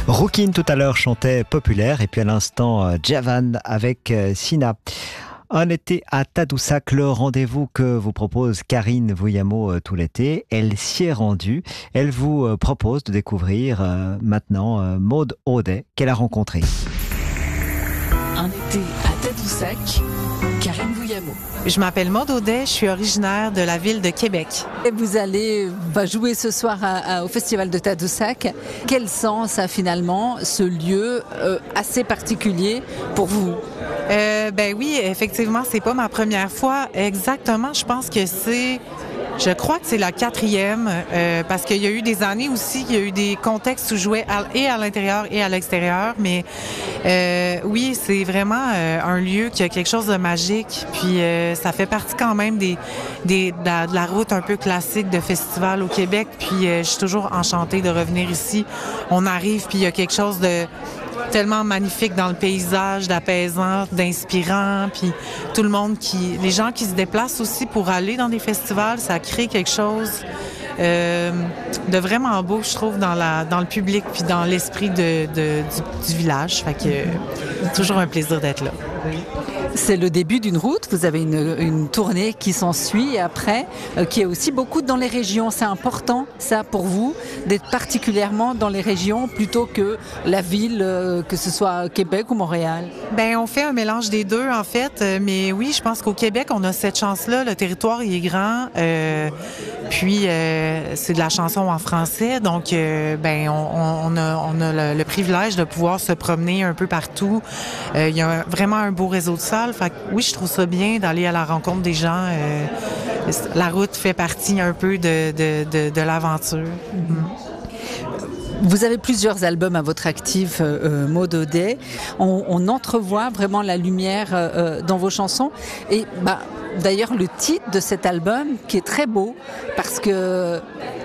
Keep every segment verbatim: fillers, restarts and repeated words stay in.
Rookin tout à l'heure chantait Populaire et puis à l'instant Javan avec euh, Sina. Un été à Tadoussac, le rendez-vous que vous propose Karine Vouillamo euh, tout l'été. Elle s'y est rendue. Elle vous euh, propose de découvrir euh, maintenant euh, Maude Audet qu'elle a rencontrée. Un été à Tadoussac, Karine Vouillamo. Je m'appelle Maude Audet, je suis originaire de la ville de Québec. Et vous allez va jouer ce soir à, à, au Festival de Tadoussac. Quel sens a finalement ce lieu euh, assez particulier pour vous? Euh, ben oui, effectivement, c'est pas ma première fois. Exactement, je pense que c'est... Je crois que c'est la quatrième, euh, parce qu'il y a eu des années aussi, il y a eu des contextes où je jouais à, et à l'intérieur et à l'extérieur, mais euh, oui, c'est vraiment euh, un lieu qui a quelque chose de magique, puis euh, ça fait partie quand même des, des, de, la, de la route un peu classique de festival au Québec, puis euh, je suis toujours enchantée de revenir ici. On arrive, puis il y a quelque chose de tellement magnifique dans le paysage, d'apaisant, d'inspirant, puis tout le monde qui... Les gens qui se déplacent aussi pour aller dans des festivals, ça crée quelque chose euh, de vraiment beau, je trouve, dans, la, dans le public puis dans l'esprit de, de, du, du village. Fait que euh, toujours un plaisir d'être là. C'est le début d'une route, vous avez une, une tournée qui s'ensuit après, euh, qui est aussi beaucoup dans les régions. C'est important, ça, pour vous, d'être particulièrement dans les régions plutôt que la ville, euh, que ce soit Québec ou Montréal? Ben, on fait un mélange des deux, en fait. Euh, mais oui, je pense qu'au Québec, on a cette chance-là. Le territoire, il est grand. Euh, puis, euh, c'est de la chanson en français. Donc, euh, ben, on, on a, on a le, le privilège de pouvoir se promener un peu partout. Euh, il y a vraiment un beau réseau de salles. Fait que, oui, je trouve ça bien d'aller à la rencontre des gens. Euh, la route fait partie un peu de, de, de, de l'aventure. Mm. Vous avez plusieurs albums à votre actif, euh, Maude Audet. On, on entrevoit vraiment la lumière euh, dans vos chansons. Et bah, d'ailleurs, le titre de cet album, qui est très beau, parce que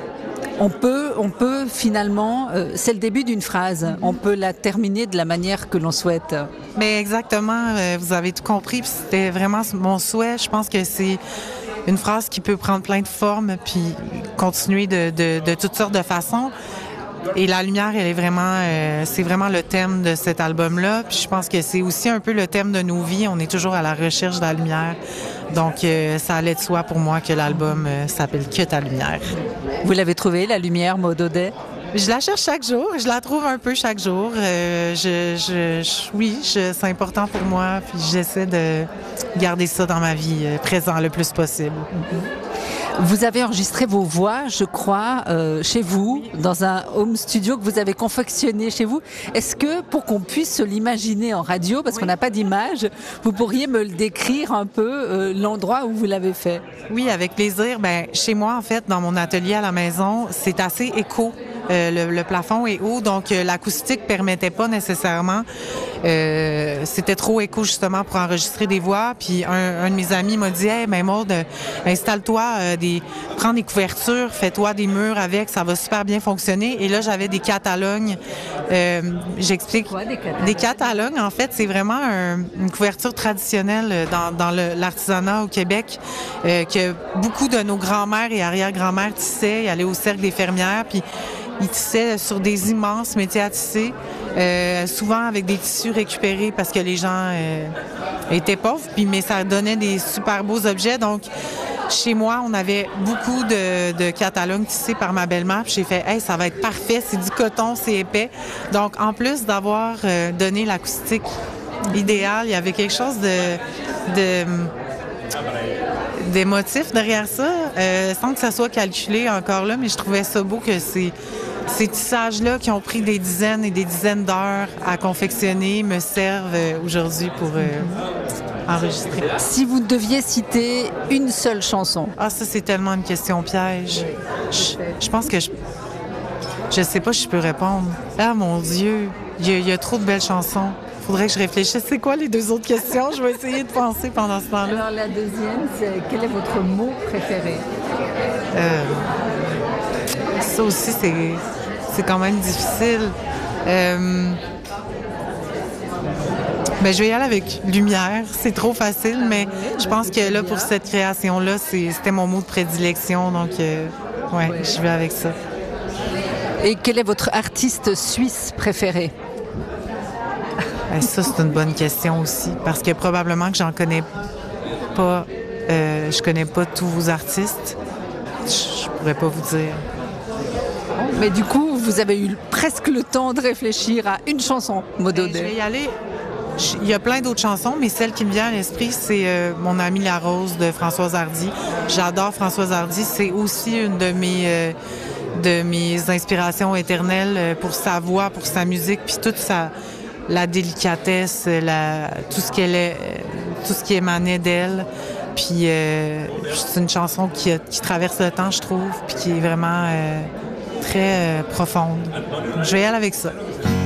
On peut, on peut finalement, euh, c'est le début d'une phrase, on peut la terminer de la manière que l'on souhaite. Mais exactement, euh, vous avez tout compris, puis c'était vraiment mon souhait. Je pense que c'est une phrase qui peut prendre plein de formes, puis continuer de, de, de toutes sortes de façons. Et la lumière, elle est vraiment, euh, c'est vraiment le thème de cet album-là. Puis je pense que c'est aussi un peu le thème de nos vies. On est toujours à la recherche de la lumière. Donc, euh, ça allait de soi pour moi que l'album euh, s'appelle Que ta lumière. Vous l'avez trouvée, la lumière, Maude Audet? Je la cherche chaque jour. Je la trouve un peu chaque jour. Euh, je, je, je, oui, je, c'est important pour moi. Puis j'essaie de garder ça dans ma vie euh, présent le plus possible. Vous avez enregistré vos voix, je crois, euh, chez vous, dans un home studio que vous avez confectionné chez vous. Est-ce que, pour qu'on puisse se l'imaginer en radio, parce oui. qu'on n'a pas d'image, vous pourriez me le décrire un peu, euh, l'endroit où vous l'avez fait? Oui, avec plaisir. Ben, chez moi, en fait, dans mon atelier à la maison, c'est assez éco. Euh, le, le plafond est haut, donc euh, l'acoustique permettait pas nécessairement. Euh, c'était trop écho justement pour enregistrer des voix. Puis un, un de mes amis m'a dit, hey, ben Maude, installe-toi, euh, des, prends des couvertures, fais-toi des murs avec, ça va super bien fonctionner. Et là, j'avais des catalogues. Euh, j'explique. Quoi, des catalogues? Des catalogues, en fait, c'est vraiment un, une couverture traditionnelle dans, dans le, l'artisanat au Québec euh, que beaucoup de nos grands-mères et arrière-grands-mères tissaient. Ils allaient au cercle des fermières, puis ils tissaient sur des immenses métiers à tisser, euh, souvent avec des tissus récupérés parce que les gens euh, étaient pauvres, puis, mais ça donnait des super beaux objets. Donc, chez moi, on avait beaucoup de, de catalogues tissés par ma belle-mère. Puis j'ai fait, hey, ça va être parfait, c'est du coton, c'est épais. Donc, en plus d'avoir euh, donné l'acoustique idéale, il y avait quelque chose de... de d'émotif derrière ça, euh, sans que ça soit calculé encore là, mais je trouvais ça beau que ces, ces tissages-là qui ont pris des dizaines et des dizaines d'heures à confectionner me servent euh, aujourd'hui pour euh, enregistrer. Si vous deviez citer une seule chanson. Ah, ça, c'est tellement une question piège. Je, je pense que je... Je sais pas si je peux répondre. Ah, mon Dieu, il y a, il y a trop de belles chansons. Faudrait que je réfléchisse. C'est quoi les deux autres questions? Je vais essayer de penser pendant ce temps-là. Alors, la deuxième, c'est quel est votre mot préféré? Euh, ça aussi, c'est, c'est quand même difficile. Euh, ben, je vais y aller avec lumière. C'est trop facile, mais je pense que là, pour cette création-là, c'est, c'était mon mot de prédilection. Donc, euh, ouais, je vais avec ça. Et quel est votre artiste suisse préféré? Ben, ça, c'est une bonne question aussi, parce que probablement que j'en connais pas, euh, je connais pas tous vos artistes. Je, je pourrais pas vous dire. Mais du coup, vous avez eu presque le temps de réfléchir à une chanson, Modo Ben, je vais Day. y aller. Je- Il y a plein d'autres chansons, mais celle qui me vient à l'esprit, c'est euh, Mon amie la rose de Françoise Hardy. J'adore Françoise Hardy. C'est aussi une de mes, euh, de mes inspirations éternelles euh, pour sa voix, pour sa musique, puis toute sa, la délicatesse, la, tout ce qu'elle est, euh, tout ce qui émanait d'elle. Puis euh, c'est une chanson qui, a- qui traverse le temps, je trouve, puis qui est vraiment euh, très euh, profonde. Je vais y aller avec ça.